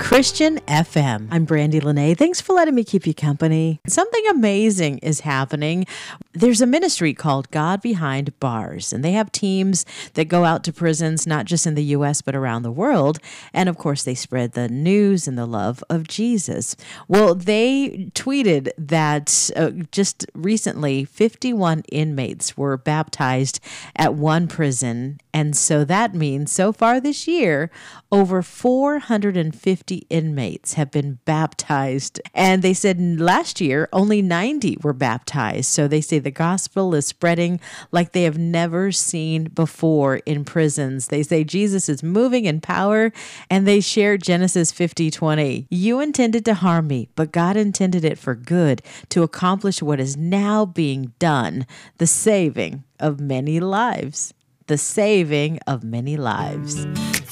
Christian FM. I'm Brandy Lene. Thanks for letting me keep you company. Something amazing is happening. There's a ministry called God Behind Bars, and they have teams that go out to prisons, not just in the U.S., but around the world. And of course, they spread the news and the love of Jesus. Well, they tweeted that just recently, 51 inmates were baptized at one prison. And so that means so far this year, over 450 inmates have been baptized. And they said last year, only 90 were baptized. So they say the gospel is spreading like they have never seen before in prisons. They say Jesus is moving in power, and they share Genesis 50:20. You intended to harm me, but God intended it for good, to accomplish what is now being done, the saving of many lives. The saving of many lives.